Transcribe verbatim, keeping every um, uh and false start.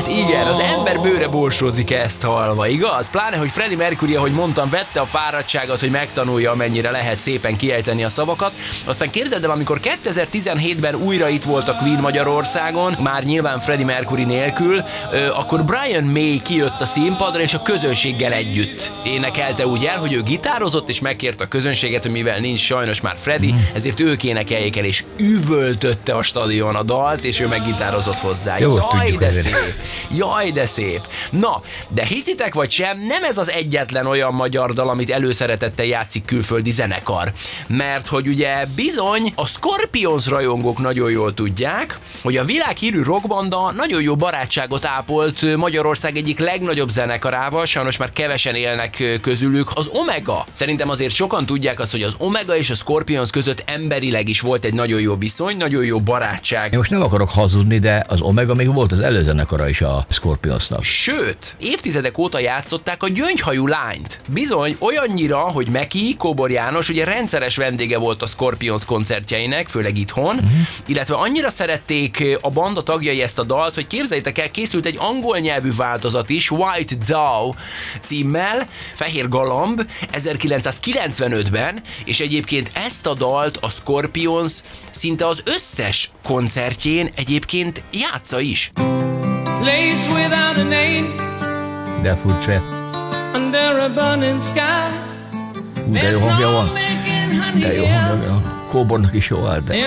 igen, az ember bőre borsózik ezt hallva, igaz? Pláne, hogy Freddie Mercury, ahogy mondtam, vette a fáradtságot, hogy megtanulja, amennyire lehet szépen kiejteni a szavakat. Aztán képzeld el, amikor kétezer-tizenhétben újra itt volt a Queen Magyarországon, már nyilván Freddie Mercury nélkül, akkor Brian May kijött a színpadra, és a közönséggel együtt énekelte úgy el, hogy ő gitározott, és megkérte a közönséget, hogy mivel nincs sajnos már Freddie, ezért ők énekeljék el, és üvöltötte a stadion a dalt, és ő meggitározott hozzá. Jó, Jaj, de ezért. szép! Jaj, de szép! Na, de hiszitek vagy sem, nem ez az egyetlen olyan magyar dal, amit előszeretettel játszik külföldi zenekar. Mert hogy ugye bizony a Scorpions rajongók nagyon jól tudják, hogy a világhírű rockbanda nagyon jó barátságot ápolt Magyarország egyik legnagyobb zenekarával, sajnos már kevesen élnek közülük, az Omega. Szerintem azért sokan tudják azt, hogy az Omega és a Scorpions között emberileg is volt egy nagyon jó viszony, nagyon jó barátság. Én most nem akarok hazudni, de az Omega még volt az előzenekara is a Scorpionsnak. Sőt, évtizedek óta játszották a Gyöngyhajú lányt. Bizony, olyannyira, hogy Meki, Kóbor János ugye rendszeres vendége volt a Scorpions koncertjeinek, főleg itthon, uh-huh. illetve annyira szerették a banda tagjai ezt a dalt, hogy képzeljétek el, készült egy angol nyelvű változat is, White Dove címmel, Fehér Galamb, ezerkilencszázkilencvenötben, és egyébként ezt a dalt a Scorpions szinte az összes koncertjén egyébként játsza is. Place without a name, De furcsa. under a burning sky. Hú, de jó hangja van. De jó hangja van. Kóbornak is jó áll, de...